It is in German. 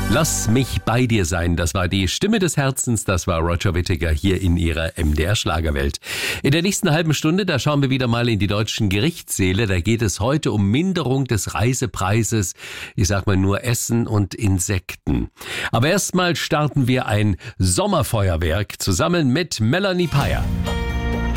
Lass mich bei dir sein, das war die Stimme des Herzens, das war Roger Whittaker hier in ihrer MDR-Schlagerwelt. In der nächsten halben Stunde, da schauen wir wieder mal in die deutschen Gerichtssäle, da geht es heute um Minderung des Reisepreises, ich sag mal nur Essen und Insekten. Aber erstmal starten wir ein Sommerfeuerwerk zusammen mit Melanie Peyer.